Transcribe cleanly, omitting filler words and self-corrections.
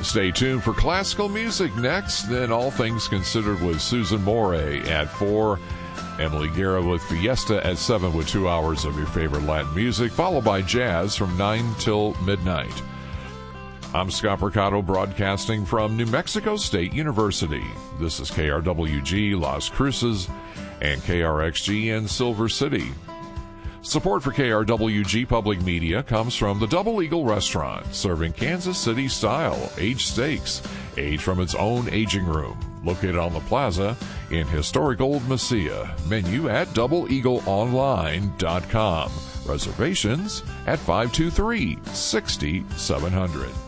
Stay tuned for classical music next, then All Things Considered with Susan Moray at 4. Emily Guerra with Fiesta at 7 with 2 hours of your favorite Latin music, followed by jazz from 9 till midnight. I'm Scott Mercado broadcasting from New Mexico State University. This is KRWG Las Cruces and KRXG in Silver City. Support for KRWG Public Media comes from the Double Eagle Restaurant, serving Kansas City-style aged steaks, aged from its own aging room, located on the plaza in historic Old Mesilla. Menu at doubleeagleonline.com. Reservations at 523-6700.